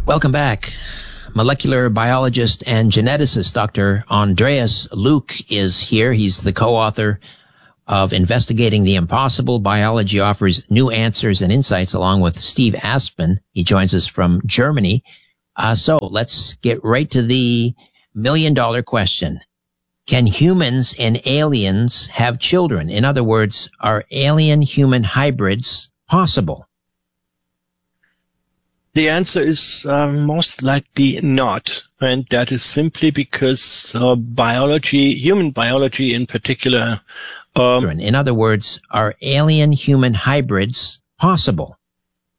Welcome back. Molecular biologist and geneticist Dr. Andreas Luke is here. He's the co-author of Investigating the Impossible. Biology Offers New Answers and Insights, along with Steve Aspen. He joins us from Germany. So let's get right to the million-dollar question. Can humans and aliens have children? In other words, are alien-human hybrids possible? The answer is most likely not, and that is simply because human biology in particular. In other words, are alien-human hybrids possible?